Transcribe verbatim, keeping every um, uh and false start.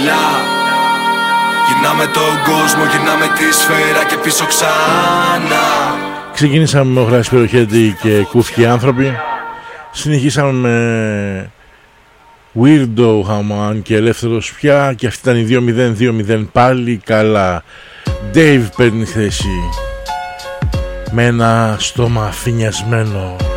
ψηλά. Γυρνάμε τον κόσμο, γυρνάμε τη σφαίρα και πίσω ξανά. Ξεκινήσαμε με ο Χράσης Πυροχέτη και Κούφικοι άνθρωποι. Συνεχίσαμε με Weirdo Haman και Ελεύθερος πια. Και αυτή ήταν η δύο μηδέν δύο μηδέν πάλι καλά. Dave παίρνει θέση με ένα στόμα αφηνιασμένο.